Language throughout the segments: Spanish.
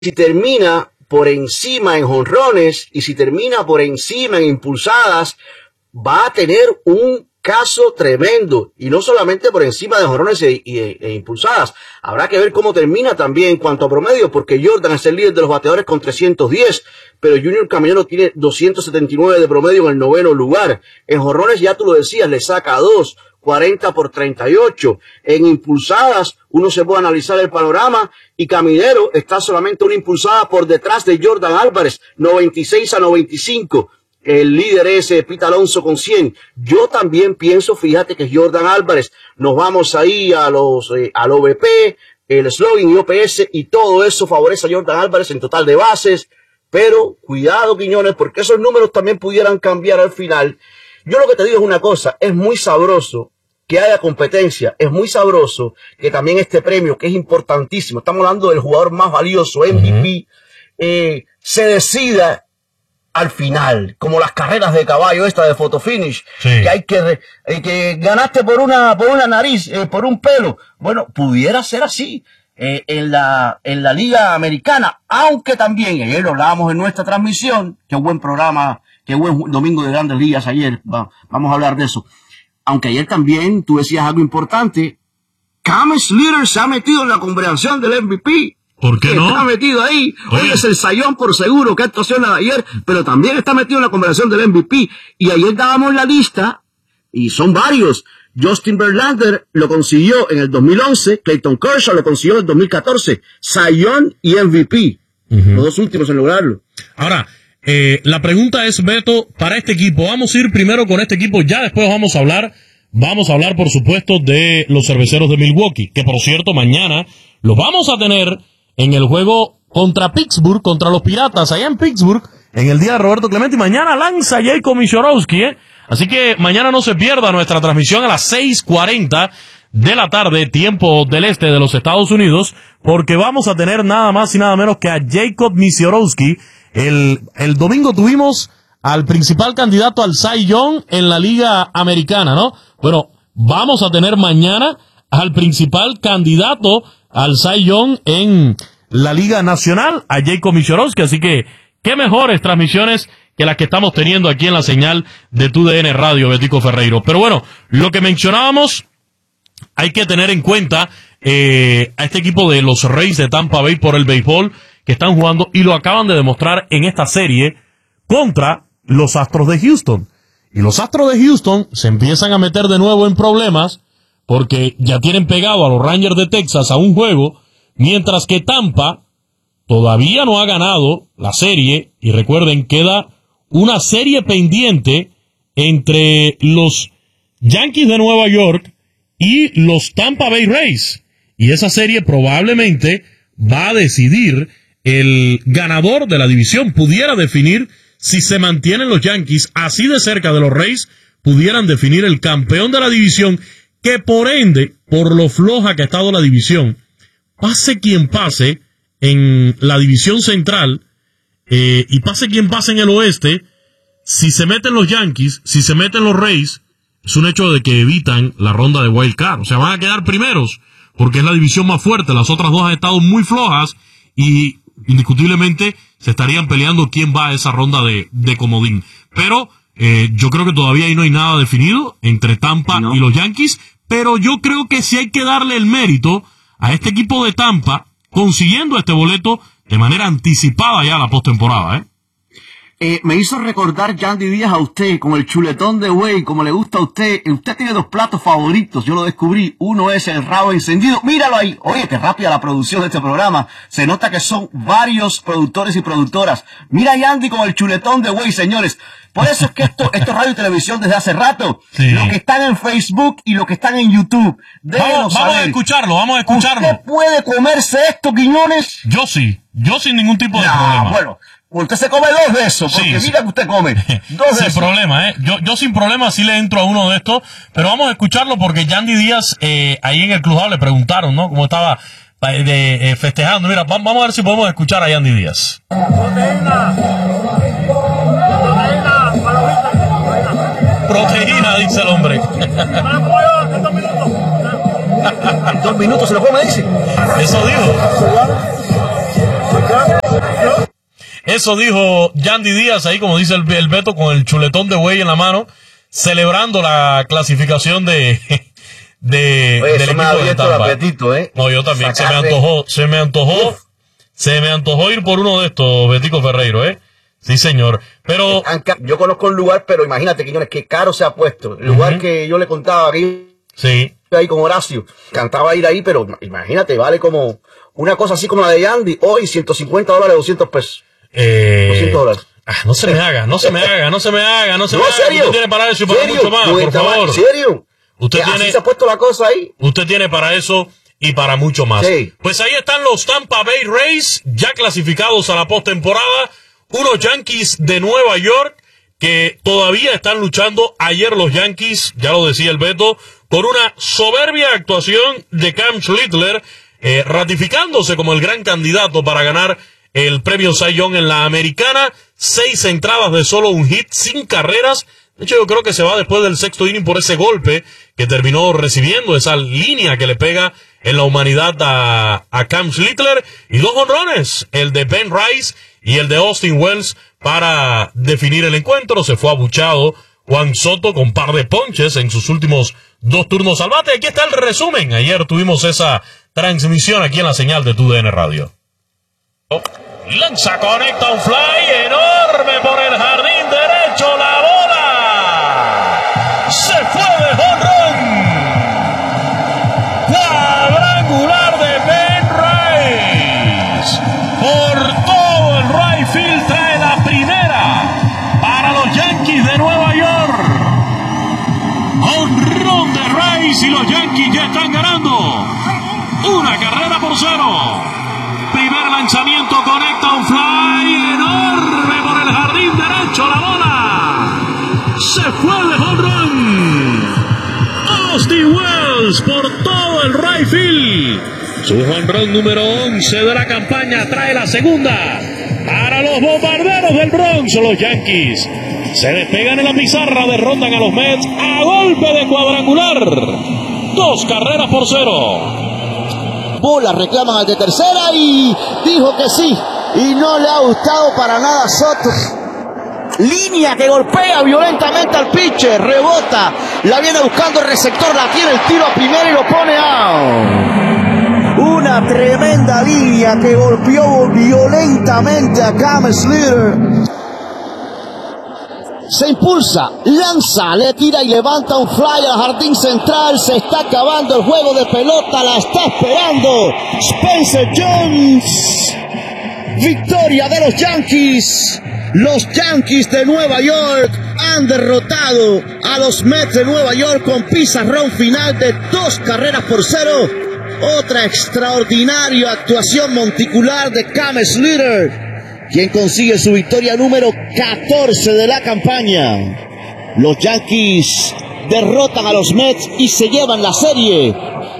si termina por encima en jonrones y si termina por encima en impulsadas, va a tener un caso tremendo, y no solamente por encima de jonrones e impulsadas. Habrá que ver cómo termina también en cuanto a promedio, porque Jordan es el líder de los bateadores con 310, pero Junior Caminero tiene 279 de promedio en el 9º lugar. En jonrones, ya tú lo decías, le saca 2, 40 por 38. En impulsadas, uno se puede analizar el panorama, y Caminero está solamente una impulsada por detrás de Jordan Álvarez, 96 a 95. El líder es Pete Alonso con 100. Yo también pienso, fíjate, que Jordan Álvarez, nos vamos ahí al OVP, el slogan y OPS, y todo eso favorece a Jordan Álvarez en total de bases. Pero cuidado, Quiñones, porque esos números también pudieran cambiar al final. Yo lo que te digo es una cosa, es muy sabroso que haya competencia, es muy sabroso que también este premio, que es importantísimo, estamos hablando del jugador más valioso, MVP, se decida al final, como las carreras de caballo esta de photo finish, sí, que hay que ganaste por una nariz, por un pelo. Bueno, pudiera ser así en la Liga Americana, aunque también, y ayer lo hablábamos en nuestra transmisión, qué buen programa, qué buen domingo de Grandes Ligas ayer, vamos a hablar de eso. Aunque ayer también tú decías algo importante, Cam Slater se ha metido en la conversación del MVP. ¿Por qué no? Está metido ahí. Hoy es el Sayón por seguro, que actuación la de ayer, pero también está metido en la conversación del MVP. Y ayer dábamos la lista, y son varios. Justin Verlander lo consiguió en el 2011, Clayton Kershaw lo consiguió en el 2014, Sayón y MVP. Los dos últimos en lograrlo. Ahora, la pregunta es, Beto, para este equipo, vamos a ir primero con este equipo, ya después vamos a hablar, por supuesto, de los Cerveceros de Milwaukee, que por cierto, mañana los vamos a tener en el juego contra Pittsburgh, contra los Piratas, allá en Pittsburgh, en el día de Roberto Clemente, y mañana lanza Jacob Misiorowski, Así que mañana no se pierda nuestra transmisión a las 6:40 de la tarde, tiempo del este de los Estados Unidos, porque vamos a tener nada más y nada menos que a Jacob Misiorowski. El domingo tuvimos al principal candidato al Cy Young en la Liga Americana, ¿no? Bueno, vamos a tener mañana al principal candidato al Cy Young en la Liga Nacional, a Jacob Misiorowski, así que qué mejores transmisiones que las que estamos teniendo aquí en la señal de TUDN Radio, Betico Ferreiro. Pero bueno, lo que mencionábamos, hay que tener en cuenta a este equipo de los Rays de Tampa Bay por el béisbol que están jugando, y lo acaban de demostrar en esta serie contra los Astros de Houston. Y los Astros de Houston se empiezan a meter de nuevo en problemas porque ya tienen pegado a los Rangers de Texas a un juego, mientras que Tampa todavía no ha ganado la serie, y recuerden, queda una serie pendiente entre los Yankees de Nueva York y los Tampa Bay Rays, y esa serie probablemente va a decidir el ganador de la división. Pudiera definir, si se mantienen los Yankees así de cerca de los Rays, pudieran definir el campeón de la división, que por ende, por lo floja que ha estado la división, pase quien pase en la división central, y pase quien pase en el oeste, si se meten los Yankees, si se meten los Rays, es un hecho de que evitan la ronda de Wild Card. O sea, van a quedar primeros, porque es la división más fuerte. Las otras dos han estado muy flojas, y indiscutiblemente se estarían peleando quién va a esa ronda de comodín. Pero yo creo que todavía ahí no hay nada definido entre Tampa y los Yankees, pero yo creo que sí hay que darle el mérito a este equipo de Tampa, consiguiendo este boleto de manera anticipada ya a la postemporada, Me hizo recordar Yandy Díaz a usted, con el chuletón de buey, como le gusta a usted. Usted tiene dos platos favoritos, yo lo descubrí. Uno es el rabo encendido. Míralo ahí. Oye, qué rápida la producción de este programa. Se nota que son varios productores y productoras. Mira a Yandy con el chuletón de buey, señores. Por eso es que esto es radio y televisión desde hace rato. Sí. Los que están en Facebook y los que están en YouTube. Vamos a escucharlo. ¿Usted puede comerse esto, Quiñones? Yo sí. Yo sin ningún tipo de problema. Bueno. Usted se come dos de esos, porque mira que usted come dos de esos. Sin problema, Yo sin problema sí le entro a uno de estos, pero vamos a escucharlo porque Yandy Díaz, ahí en el Clubhouse le preguntaron, ¿no? Cómo estaba festejando. Mira, vamos a ver si podemos escuchar a Yandy Díaz. Proteína, dice el hombre. En 2 minutos se lo come, dice. Eso dijo. Eso dijo Yandy Díaz ahí, como dice el Beto, con el chuletón de buey en la mano, celebrando la clasificación Oye, del eso me ha equipo de abierto el Tampa. apetito, No, yo también, Sacarle. se me antojó ir por uno de estos, Betico Ferreiro, Sí, señor. Pero Yo conozco un lugar, pero imagínate, Quiñones, qué caro se ha puesto. El lugar que yo le contaba aquí, sí, ahí con Horacio, cantaba ir ahí, pero imagínate, vale como una cosa así como la de Yandy, hoy $150, $200. $200. No se me haga. No, serio. Usted tiene para eso y para mucho más, por favor. ¿En serio? Así se ha puesto la cosa ahí. Usted tiene para eso y para mucho más. Sí. Pues ahí están los Tampa Bay Rays, ya clasificados a la postemporada. Unos Yankees de Nueva York que todavía están luchando. Ayer los Yankees, ya lo decía el Beto, con una soberbia actuación de Cam Schlittler, ratificándose como el gran candidato para ganar el premio Cy Young en la americana. 6 entradas de solo un hit, sin carreras. De hecho, yo creo que se va después del sexto inning por ese golpe que terminó recibiendo, esa línea que le pega en la humanidad a Cam Schlittler. Y 2 jonrones, el de Ben Rice y el de Austin Wells, para definir el encuentro. Se fue abuchado Juan Soto con par de ponches en sus últimos 2 turnos al bate. Aquí está el resumen. Ayer tuvimos esa transmisión aquí en la señal de TUDN Radio. Lanza, conecta un fly enorme por el jardín derecho, la bola se fue de jonrón, cuadrangular de Ben Rice, por todo el right field, trae la primera para los Yankees de Nueva York. Jonrón de Rice y los Yankees ya están ganando 1-0. Primer lanzamiento, conecta un fly enorme por el jardín derecho, la bola se fue de jonrón. Austin Wells por todo el right field, su jonrón número 11 de la campaña, trae la segunda para los bombarderos del Bronx. Los Yankees se despegan en la pizarra, derrotan a los Mets a golpe de cuadrangular, 2-0. Bola, reclaman al de tercera y dijo que sí. Y no le ha gustado para nada a Soto. Línea que golpea violentamente al pitcher, rebota, la viene buscando el receptor, la tiene el tiro a primera y lo pone out. Una tremenda línea que golpeó violentamente a Cam Schlittler. Se impulsa, lanza, le tira y levanta un fly al jardín central. Se está acabando el juego de pelota, la está esperando Spencer Jones. Victoria de los Yankees. Los Yankees de Nueva York han derrotado a los Mets de Nueva York con pizarrón final de 2-0. Otra extraordinaria actuación monticular de Cam Schlittler, quien consigue su victoria número 14 de la campaña. Los Yankees derrotan a los Mets y se llevan la serie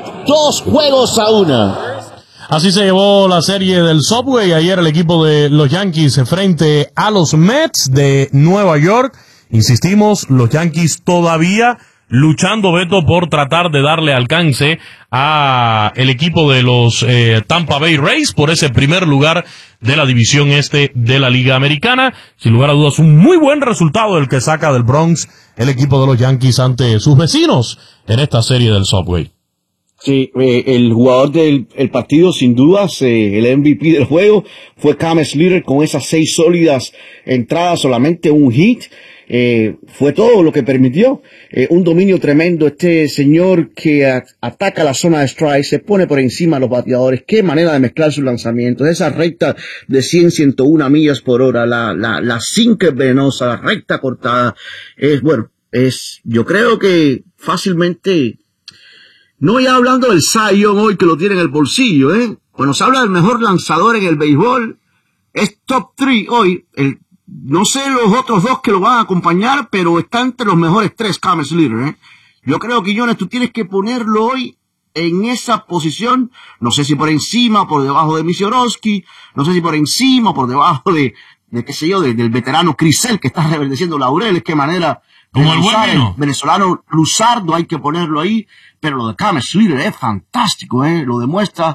2-1. Así se llevó la serie del Subway ayer el equipo de los Yankees frente a los Mets de Nueva York. Insistimos, los Yankees todavía luchando, Beto, por tratar de darle alcance a el equipo de los Tampa Bay Rays por ese primer lugar de la división este de la Liga Americana. Sin lugar a dudas, un muy buen resultado el que saca del Bronx el equipo de los Yankees ante sus vecinos en esta serie del Subway. Sí, el jugador del partido, sin dudas, el MVP del juego, fue Cam Schlittler con esas 6 sólidas entradas, solamente un hit. Fue todo lo que permitió. Un dominio tremendo. Este señor que ataca la zona de strike, se pone por encima de los bateadores. Qué manera de mezclar sus lanzamientos. Esa recta de 100, 101 millas por hora, la sinker venosa, la recta cortada. Yo creo que fácilmente, no ya hablando del Cy Young hoy que lo tiene en el bolsillo, cuando se habla del mejor lanzador en el béisbol, es top 3 hoy. No sé los otros 2 que lo van a acompañar, pero está entre los mejores 3, Cam Schlittler, Yo creo, Quiñones, tú tienes que ponerlo hoy en esa posición. No sé si por encima o por debajo de Misiorowski, no sé si por encima o por debajo de qué sé yo, del veterano Crisel, que está reverdeciendo laureles. Qué manera como el buen vino. El venezolano Luzardo, hay que ponerlo ahí. Pero lo de Cam Schlittler es fantástico, lo demuestra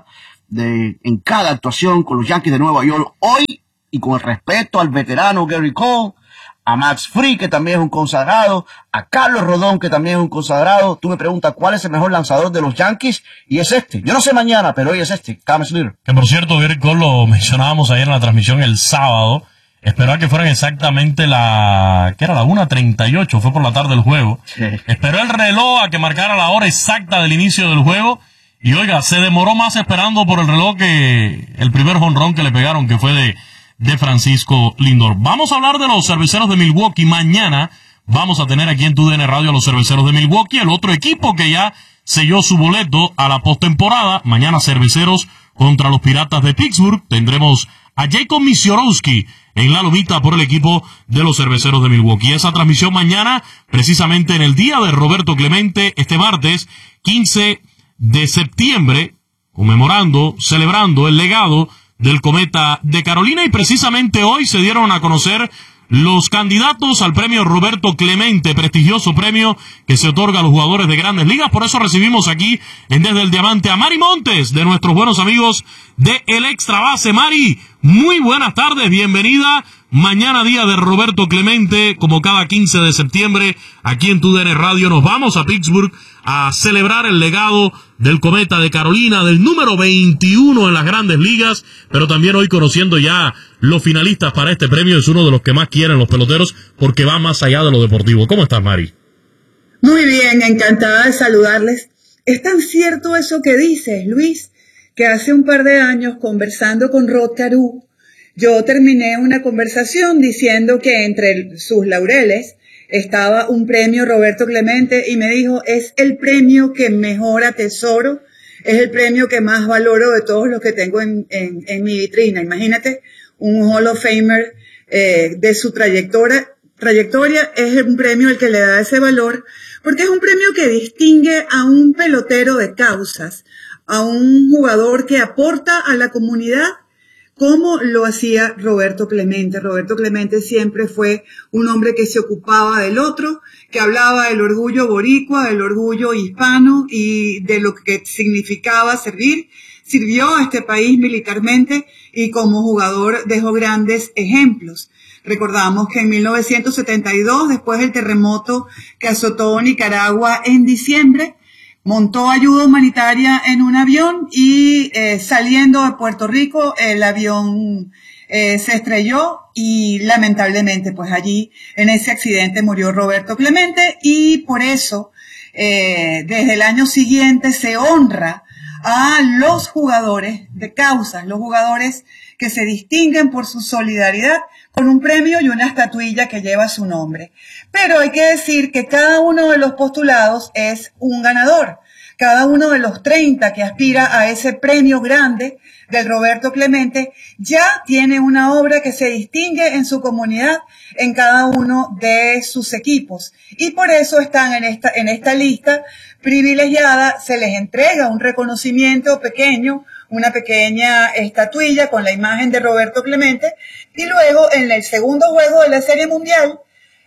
en cada actuación con los Yankees de Nueva York hoy, y con el respeto al veterano Gary Cole, a Max Fried, que también es un consagrado, a Carlos Rodón, que también es un consagrado. Tú me preguntas cuál es el mejor lanzador de los Yankees, y es este. Yo no sé mañana, pero hoy es este, Cam Slider. Que por cierto, Gary Cole lo mencionábamos ayer en la transmisión el sábado. Esperó a que fueran exactamente ¿qué era? La 1:38, fue por la tarde el juego. Sí. Esperó el reloj a que marcara la hora exacta del inicio del juego. Y oiga, se demoró más esperando por el reloj que el primer jonrón que le pegaron, que fue de Francisco Lindor. Vamos a hablar de los Cerveceros de Milwaukee. Mañana vamos a tener aquí en TUDN Radio a los Cerveceros de Milwaukee, el otro equipo que ya selló su boleto a la postemporada. Mañana Cerveceros contra los Piratas de Pittsburgh. Tendremos a Jacob Misiorowski en la lomita por el equipo de los Cerveceros de Milwaukee. Esa transmisión mañana, precisamente en el día de Roberto Clemente, este martes 15 de septiembre, celebrando el legado del Cometa de Carolina, y precisamente hoy se dieron a conocer los candidatos al premio Roberto Clemente, prestigioso premio que se otorga a los jugadores de Grandes Ligas. Por eso recibimos aquí en Desde el Diamante a Mari Montes, de nuestros buenos amigos de El Extra Base. Mari, muy buenas tardes, bienvenida. Mañana día de Roberto Clemente, como cada 15 de septiembre, aquí en TUDN Radio nos vamos a Pittsburgh a celebrar el legado del Cometa de Carolina, del número 21 en las Grandes Ligas, pero también hoy conociendo ya los finalistas para este premio. Es uno de los que más quieren los peloteros porque va más allá de lo deportivo. ¿Cómo estás, Mari? Muy bien, encantada de saludarles. Es tan cierto eso que dices, Luis, que hace un par de años, conversando con Rod Carew, yo terminé una conversación diciendo que entre sus laureles estaba un premio Roberto Clemente, y me dijo, es el premio que mejor atesoro, es el premio que más valoro de todos los que tengo en mi vitrina. Imagínate, un Hall of Famer de su trayectoria es un premio el que le da ese valor, porque es un premio que distingue a un pelotero de causas, a un jugador que aporta a la comunidad, como lo hacía Roberto Clemente. Roberto Clemente siempre fue un hombre que se ocupaba del otro, que hablaba del orgullo boricua, del orgullo hispano y de lo que significaba servir. Sirvió a este país militarmente y como jugador dejó grandes ejemplos. Recordamos que en 1972, después del terremoto que azotó Nicaragua en diciembre, montó ayuda humanitaria en un avión y saliendo de Puerto Rico el avión se estrelló y lamentablemente pues allí en ese accidente murió Roberto Clemente, y por eso desde el año siguiente se honra a los jugadores de causas, los jugadores que se distinguen por su solidaridad, con un premio y una estatuilla que lleva su nombre. Pero hay que decir que cada uno de los postulados es un ganador. Cada uno de los 30 que aspira a ese premio grande del Roberto Clemente ya tiene una obra que se distingue en su comunidad, en cada uno de sus equipos. Y por eso están en esta lista privilegiada. Se les entrega un reconocimiento pequeño, una pequeña estatuilla con la imagen de Roberto Clemente, y luego en el segundo juego de la Serie Mundial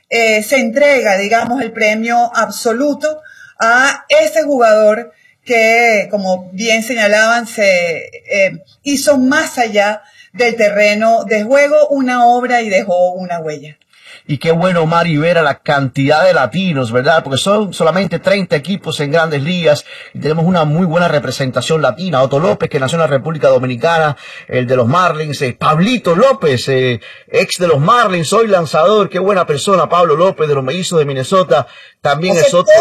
se entrega, digamos, el premio absoluto a ese jugador que, como bien señalaban, se hizo más allá del terreno de juego una obra y dejó una huella. Y qué bueno, Mari, ver a la cantidad de latinos, ¿verdad? Porque son solamente 30 equipos en Grandes Ligas y tenemos una muy buena representación latina. Otto López, que nació en la República Dominicana, el de los Marlins. Pablito López, ex de los Marlins, hoy lanzador. Qué buena persona, Pablo López, de los Mellizos de Minnesota. También es otro.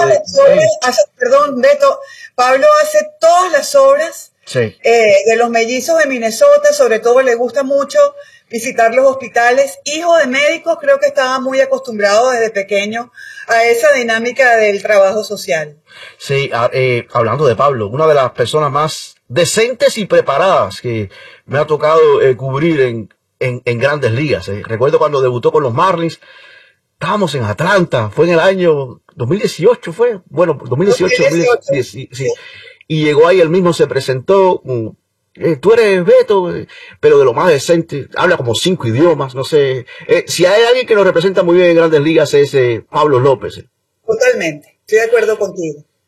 Perdón, Beto. Pablo hace todas las obras de los Mellizos de Minnesota. Sobre todo le gusta mucho visitar los hospitales. Hijo de médicos, creo que estaba muy acostumbrado desde pequeño a esa dinámica del trabajo social. Sí, hablando de Pablo, una de las personas más decentes y preparadas que me ha tocado cubrir en Grandes Ligas. Recuerdo cuando debutó con los Marlins, estábamos en Atlanta, fue en el año 2018, fue, bueno, 2018, sí. Y llegó ahí, él mismo se presentó, tú eres Beto, pero de lo más decente, habla como 5 idiomas, no sé. Si hay alguien que nos representa muy bien en Grandes Ligas es Pablo López. Totalmente, estoy de acuerdo contigo.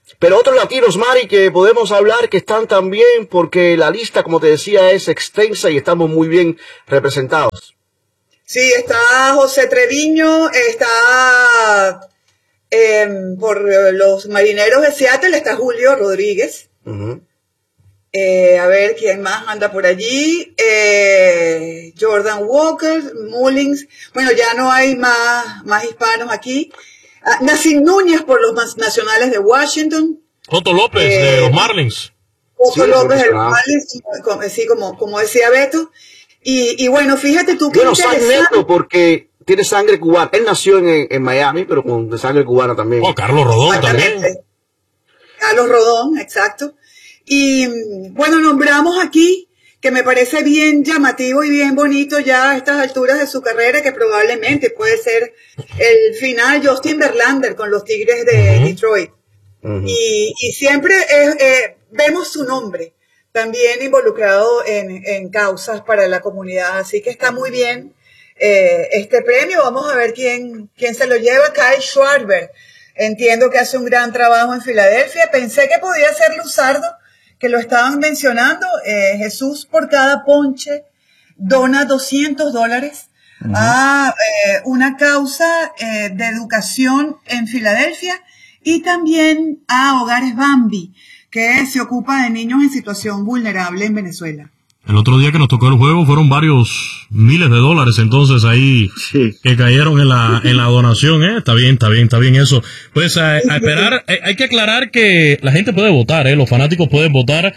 Pero otros latinos, Mari, que podemos hablar que están también, porque la lista, como te decía, es extensa y estamos muy bien representados. Sí, está José Treviño, está por los Marineros de Seattle, está Julio Rodríguez. Uh-huh. A ver, ¿quién más anda por allí? Jordan Walker, Mullins. Bueno, ya no hay más hispanos aquí. Nassim Núñez por los Nacionales de Washington. Otto López de los Marlins. Otto López de los Marlins, sí, como decía Beto. Y bueno, fíjate tú que Neto, porque tiene sangre cubana. Él nació en Miami, pero de sangre cubana también. Carlos Rodón también. Carlos Rodón, exacto. Y bueno, nombramos aquí, que me parece bien llamativo y bien bonito ya a estas alturas de su carrera, que probablemente puede ser el final, Justin Verlander con los Tigres de Detroit. Uh-huh. Y siempre vemos su nombre también involucrado en causas para la comunidad, así que está muy bien este premio. Vamos a ver quién se lo lleva. Kyle Schwarber, entiendo que hace un gran trabajo en Filadelfia. Pensé que podía ser Luzardo, que lo estaban mencionando. Jesús por cada ponche dona $200 uh-huh. a una causa de educación en Filadelfia y también a Hogares Bambi, que se ocupa de niños en situación vulnerable en Venezuela. El otro día que nos tocó el juego fueron varios miles de dólares, entonces ahí sí, que cayeron en la donación, Está bien eso. Pues a esperar, hay que aclarar que la gente puede votar, los fanáticos pueden votar,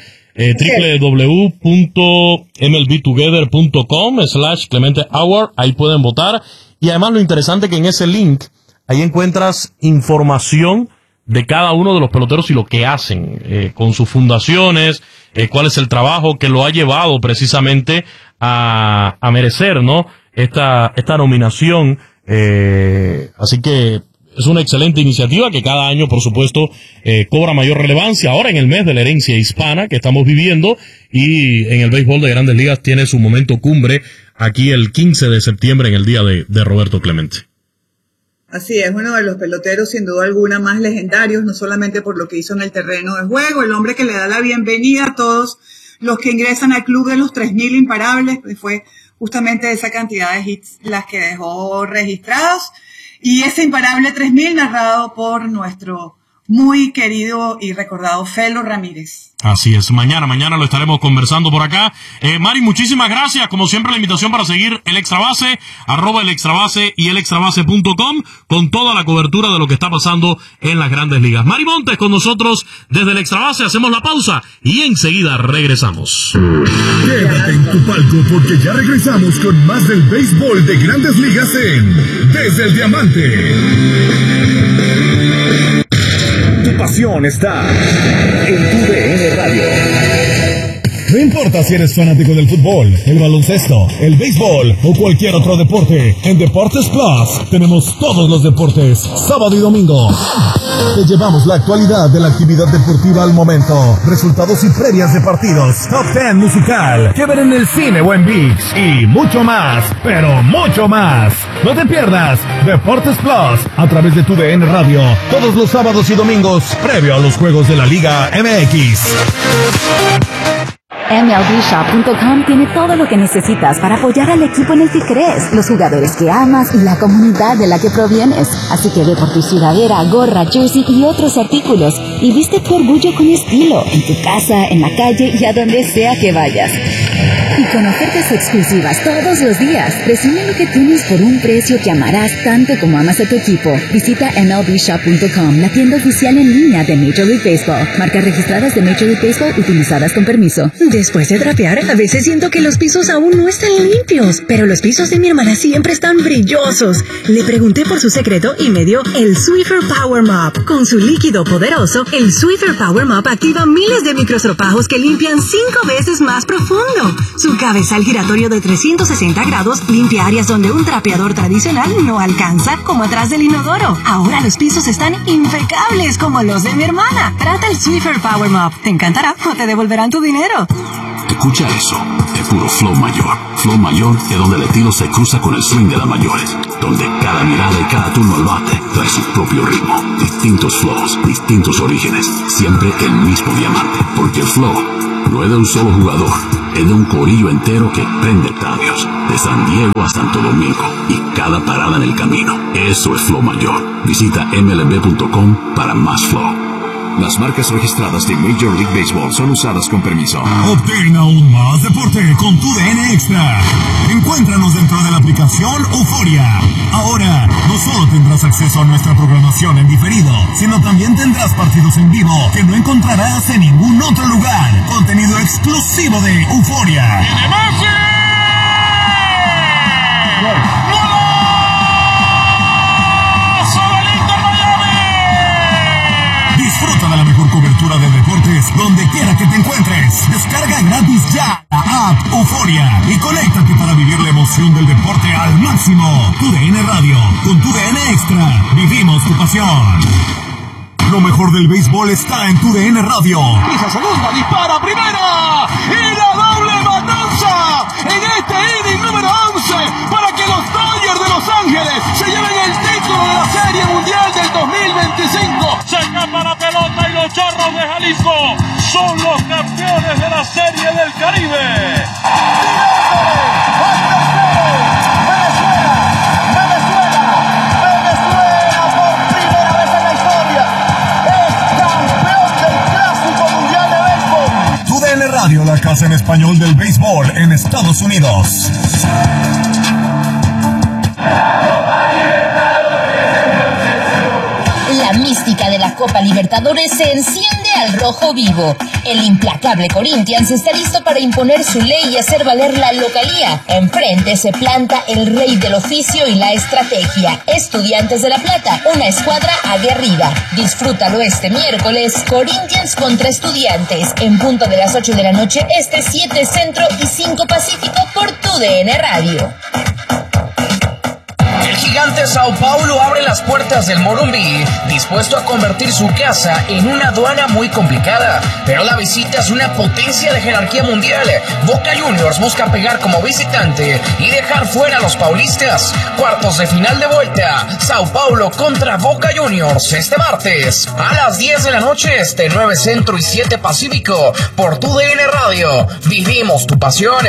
www.mlbtogether.com/Clemente Howard, ahí pueden votar, y además lo interesante que en ese link, ahí encuentras información de cada uno de los peloteros y lo que hacen, con sus fundaciones, cuál es el trabajo que lo ha llevado precisamente a merecer, ¿no? Esta nominación, así que es una excelente iniciativa que cada año, por supuesto, cobra mayor relevancia. Ahora en el mes de la herencia hispana que estamos viviendo, y en el béisbol de Grandes Ligas tiene su momento cumbre aquí el 15 de septiembre en el día de Roberto Clemente. Así es, uno de los peloteros sin duda alguna más legendarios, no solamente por lo que hizo en el terreno de juego, el hombre que le da la bienvenida a todos los que ingresan al club de los 3,000 imparables, pues fue justamente esa cantidad de hits las que dejó registrados, y ese imparable 3,000 narrado por nuestro muy querido y recordado Felo Ramírez. Así es, mañana lo estaremos conversando por acá. Mari, muchísimas gracias, como siempre la invitación para seguir el Extra Base, @el Extra Base y elextrabase.com, con toda la cobertura de lo que está pasando en las Grandes Ligas. Mari Montes con nosotros desde el Extra Base, hacemos la pausa y enseguida regresamos. Quédate en tu palco porque ya regresamos con más del béisbol de Grandes Ligas en Desde el Diamante. Tu pasión está en tu DN Radio. No importa si eres fanático del fútbol, el baloncesto, el béisbol o cualquier otro deporte, en Deportes Plus tenemos todos los deportes, sábado y domingo. Te llevamos la actualidad de la actividad deportiva al momento, resultados y previas de partidos, top 10 musical, que ver en el cine o en ViX y mucho más, pero mucho más. No te pierdas Deportes Plus a través de tu DN Radio, todos los sábados y domingos, previo a los juegos de la Liga MX. MLBshop.com tiene todo lo que necesitas para apoyar al equipo en el que crees, los jugadores que amas y la comunidad de la que provienes. Así que ve por tu sudadera, gorra, jersey y otros artículos y viste tu orgullo con estilo, en tu casa, en la calle y a donde sea que vayas. Y con ofertas exclusivas todos los días, recibe lo que tienes por un precio que amarás tanto como amas a tu equipo. Visita MLBshop.com, la tienda oficial en línea de Major League Baseball. Marcas registradas de Major League Baseball utilizadas con permiso. Después de trapear, a veces siento que los pisos aún no están limpios, pero los pisos de mi hermana siempre están brillosos. Le pregunté por su secreto y me dio el Swiffer Power Mop. Con su líquido poderoso, el Swiffer Power Mop activa miles de microestropajos que limpian 5 veces más profundo. Su cabezal giratorio de 360 grados limpia áreas donde un trapeador tradicional no alcanza, como atrás del inodoro. Ahora los pisos están impecables como los de mi hermana. Trata el Swiffer Power Mop. Te encantará o te devolverán tu dinero. Escucha eso, es puro flow mayor. flow mayor es donde el estilo se cruza con el swing de las mayores, donde cada mirada y cada turno al bate trae su propio ritmo, distintos flows, distintos orígenes, siempre el mismo diamante, porque el flow no es de un solo jugador, es de un corillo entero que prende estadios, de San Diego a Santo Domingo, y cada parada en el camino. Eso es Flow Mayor. Visita mlb.com para más flow. Las marcas registradas de Major League Baseball son usadas con permiso. Obtén aún más deporte con TUDN Extra. Encuéntranos dentro de la aplicación Euforia. Ahora, no solo tendrás acceso a nuestra programación en diferido, sino también tendrás partidos en vivo que no encontrarás en ningún otro lugar. Contenido exclusivo de Euforia. Disfruta de la mejor cobertura de deportes donde quiera que te encuentres. Descarga gratis ya la app Euforia y conéctate para vivir la emoción del deporte al máximo. TUDN Radio, con TUDN Extra, vivimos tu pasión. Lo mejor del béisbol está en TUDN Radio. Pisa segunda, dispara primera y la doble matanza en este inning número 11 para que los Dodgers de Los Ángeles se lleven el título de la Serie Mundial del 2025. Se escapa la pelota y los Charros de Jalisco son los campeones de la Serie del Caribe. Radio, la casa en español del béisbol en Estados Unidos. La mística de la Copa Libertadores se enciende al rojo vivo. El implacable Corinthians está listo para imponer su ley y hacer valer la localía. Enfrente se planta el rey del oficio y la estrategia. Estudiantes de La Plata, una escuadra aguerrida. Disfrútalo este miércoles, Corinthians contra Estudiantes, en punto de las 8 de la noche, 7 Centro y 5 Pacífico por TUDN Radio. El gigante Sao Paulo abre las puertas del Morumbi, dispuesto a convertir su casa en una aduana muy complicada. Pero la visita es una potencia de jerarquía mundial. Boca Juniors busca pegar como visitante y dejar fuera a los paulistas. Cuartos de final de vuelta, Sao Paulo contra Boca Juniors este martes a las 10 de la noche 9 Centro y 7 Pacífico por TUDN Radio. Vivimos tu pasión.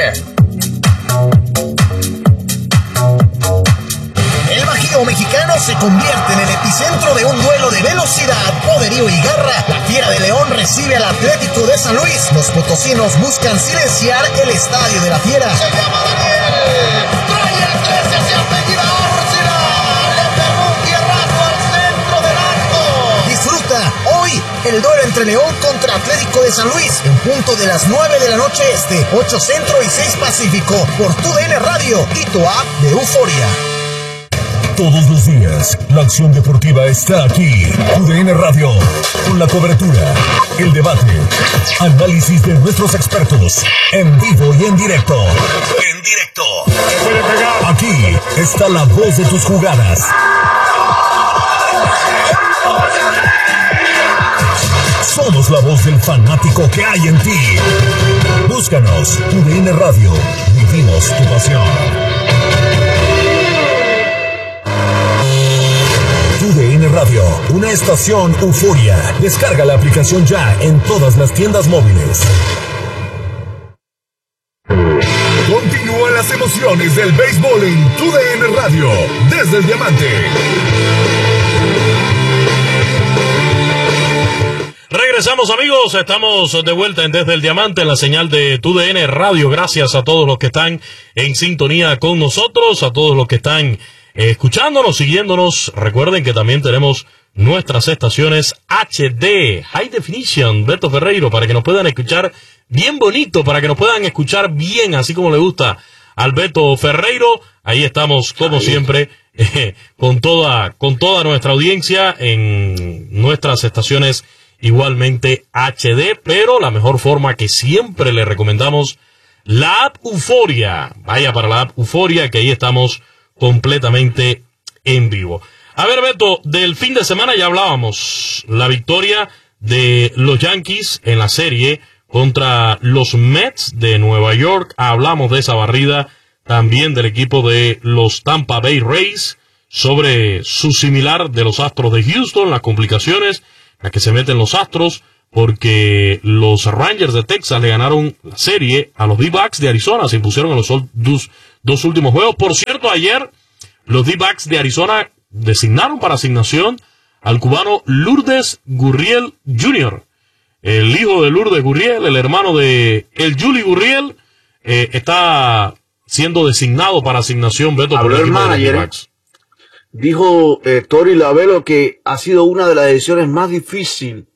El Bajío mexicano se convierte en el epicentro de un duelo de velocidad, poderío y garra. La Fiera de León recibe al Atlético de San Luis. Los potosinos buscan silenciar el estadio de la Fiera. Se llama Daniel, trae el 13 hacia apellida Órcila, le pegó un tierrazo al centro del arco. Disfruta hoy el duelo entre León contra Atlético de San Luis, en punto de las 9 de la noche 8 Centro y 6 Pacífico, por TUDN Radio y tu app de Euforia. Todos los días, la acción deportiva está aquí. TUDN Radio, con la cobertura, el debate, análisis de nuestros expertos, en vivo y en directo. Aquí está la voz de tus jugadas. Somos la voz del fanático que hay en ti. Búscanos, TUDN Radio, vivimos tu pasión. TUDN Radio, una estación Euforia. Descarga la aplicación ya en todas las tiendas móviles. Continúan las emociones del béisbol en TUDN Radio, desde el Diamante. Regresamos, amigos, estamos de vuelta en Desde el Diamante, en la señal de TUDN Radio. Gracias a todos los que están en sintonía con nosotros, a todos los que están escuchándonos, siguiéndonos. Recuerden que también tenemos nuestras estaciones HD, High Definition, Beto Ferreiro, para que nos puedan escuchar bien bonito, para que nos puedan escuchar bien, así como le gusta al Beto Ferreiro. Ahí estamos, como siempre, con toda nuestra audiencia en nuestras estaciones igualmente HD, pero la mejor forma que siempre le recomendamos, la app Euforia. Vaya para la app Euforia, que ahí estamos completamente en vivo. A ver, Beto, del fin de semana ya hablábamos. La victoria de los Yankees en la serie contra los Mets de Nueva York. Hablamos de esa barrida también del equipo de los Tampa Bay Rays, sobre su similar de los Astros de Houston, las complicaciones en las que se meten los Astros, porque los Rangers de Texas le ganaron la serie a los D-Backs de Arizona, se impusieron en los dos últimos juegos. Por cierto, ayer los D-Backs de Arizona designaron para asignación al cubano Lourdes Gurriel Jr., el hijo de Lourdes Gurriel, el hermano de el Juli Gurriel, está siendo designado para asignación, Beto, por el equipo de los D-Backs. Dijo Tori Lavelo que ha sido una de las decisiones más difíciles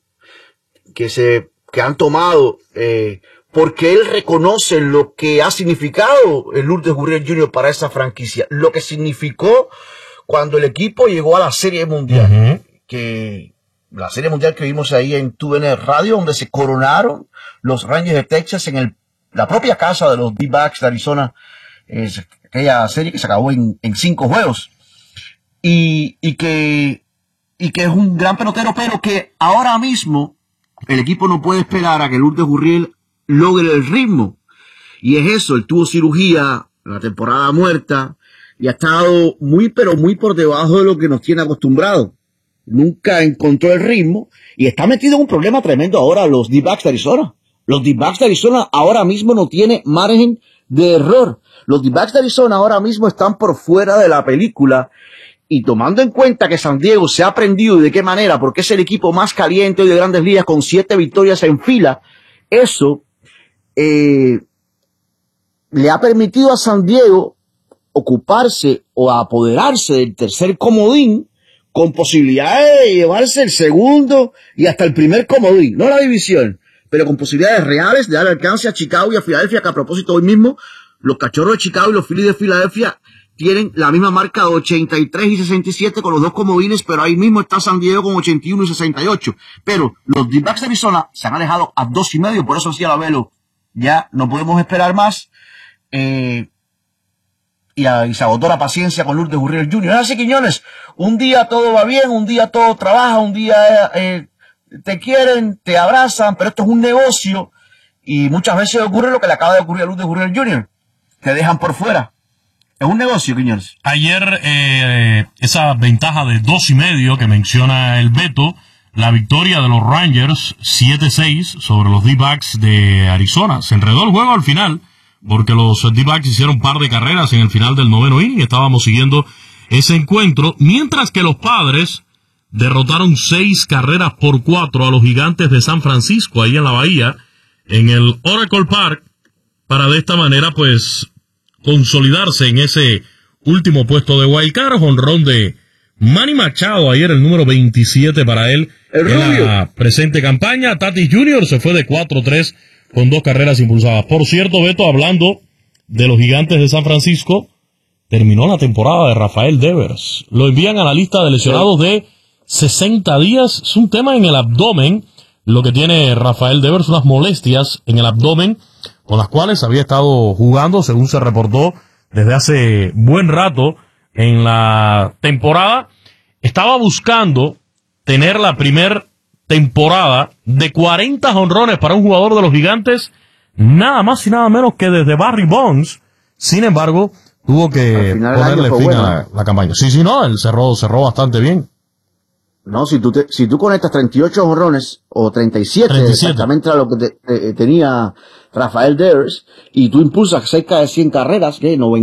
que han tomado, porque él reconoce lo que ha significado el Lourdes Gurriel Jr. para esa franquicia, lo que significó cuando el equipo llegó a la Serie Mundial, que la Serie Mundial que vimos ahí en TUDN Radio, donde se coronaron los Rangers de Texas en la propia casa de los D-Backs de Arizona, aquella serie que se acabó en 5 juegos. Y que es un gran pelotero, pero que ahora mismo el equipo no puede esperar a que Lourdes Gurriel logre el ritmo. Y es eso, él tuvo cirugía, la temporada muerta, y ha estado pero muy por debajo de lo que nos tiene acostumbrados. Nunca encontró el ritmo, y está metido en un problema tremendo ahora los D-Backs de Arizona. Los D-Backs de Arizona ahora mismo no tiene margen de error. Los D-Backs de Arizona ahora mismo están por fuera de la película. Y tomando en cuenta que San Diego se ha prendido y de qué manera, porque es el equipo más caliente hoy de Grandes Ligas con 7 victorias en fila, eso le ha permitido a San Diego ocuparse o apoderarse del tercer comodín con posibilidades de llevarse el segundo y hasta el primer comodín, no la división, pero con posibilidades reales de dar alcance a Chicago y a Filadelfia, que a propósito hoy mismo los Cachorros de Chicago y los Phillies de Filadelfia tienen la misma marca de 83 y 67 con los 2 comodines, pero ahí mismo está San Diego con 81 y 68. Pero los D-Backs de Arizona se han alejado a 2.5, por eso decía Lavelo, ya no podemos esperar más. Y se agotó la paciencia con Lourdes Gurriel Jr. Así, Quiñones, un día todo va bien, un día todo trabaja, un día te quieren, te abrazan, pero esto es un negocio y muchas veces ocurre lo que le acaba de ocurrir a Lourdes Gurriel Jr., te dejan por fuera. Es un negocio, Quiñones. Ayer, esa ventaja de 2.5 que menciona el Beto, la victoria de los Rangers 7-6 sobre los D-Backs de Arizona. Se enredó el juego al final, porque los D-Backs hicieron un par de carreras en el final del 9º inning. Estábamos siguiendo ese encuentro, mientras que los Padres derrotaron 6-4 a los Gigantes de San Francisco, ahí en la Bahía, en el Oracle Park, para de esta manera, pues, consolidarse en ese último puesto de wildcard. Jonrón de Manny Machado ayer, el número 27 para él en la presente campaña. Tatis Jr. se fue de 4-3 con 2 carreras impulsadas. Por cierto, Beto, hablando de los Gigantes de San Francisco, terminó la temporada de Rafael Devers. Lo envían a la lista de lesionados de 60 días. Es un tema en el abdomen, lo que tiene Rafael Devers, unas molestias en el abdomen, con las cuales había estado jugando, según se reportó, desde hace buen rato en la temporada. Estaba buscando tener la primer temporada de 40 jonrones para un jugador de los Gigantes, nada más y nada menos que desde Barry Bonds. Sin embargo, tuvo que ponerle fin a la campaña. Sí, no, él cerró bastante bien. No, si tú conectas 38 jonrones, o 37, exactamente a lo que tenía Rafael Devers, y tú impulsas cerca de 100 carreras,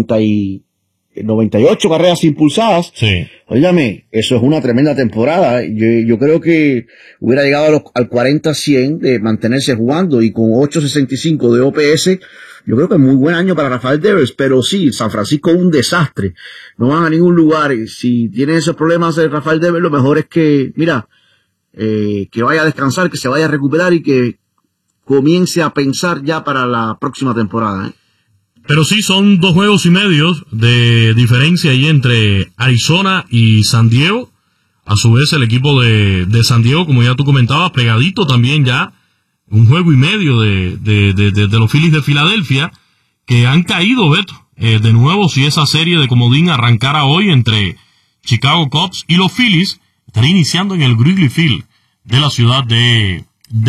98 carreras impulsadas, sí. Óigame, eso es una tremenda temporada. Yo creo que hubiera llegado al 40-100 de mantenerse jugando, y con 8.65 de OPS, yo creo que es muy buen año para Rafael Devers. Pero sí, San Francisco es un desastre, no van a ningún lugar. Si tienen esos problemas de Rafael Devers, lo mejor es que, que vaya a descansar, que se vaya a recuperar y que comience a pensar ya para la próxima temporada, Pero sí, son 2 juegos y medio de diferencia ahí entre Arizona y San Diego. A su vez, el equipo de San Diego, como ya tú comentabas, pegadito también ya, 1 juego y medio de los Phillies de Filadelfia, que han caído, Beto. De nuevo, si esa serie de comodín arrancara hoy entre Chicago Cubs y los Phillies, estaría iniciando en el Wrigley Field de la ciudad de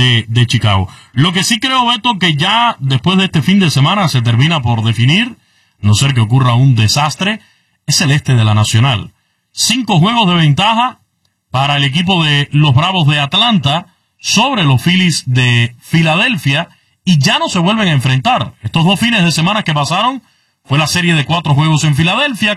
Chicago. Lo que sí creo, Beto, que ya después de este fin de semana se termina por definir no ser que ocurra un desastre, es el este de la Nacional. 5 juegos de ventaja para el equipo de los Bravos de Atlanta sobre los Phillies de Filadelfia, y ya no se vuelven a enfrentar. Estos 2 fines de semana que pasaron fue la serie de 4 juegos en Filadelfia,